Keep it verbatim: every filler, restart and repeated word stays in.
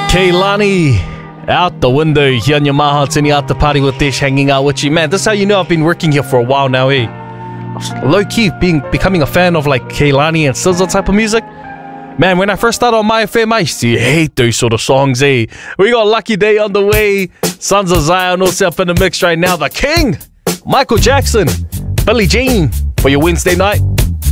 Kehlani, out the window here on your Maha Tini After Party with Dish, hanging out with you. Man, this is how you know I've been working here for a while now, eh? Low-key being becoming a fan of like Kehlani and S Z A type of music. Man, when I first started on My F M, I used to hate those sort of songs, eh? We got Lucky Day on the way, Sons of Zion also up in the mix right now. The King, Michael Jackson, Billie Jean for your Wednesday night.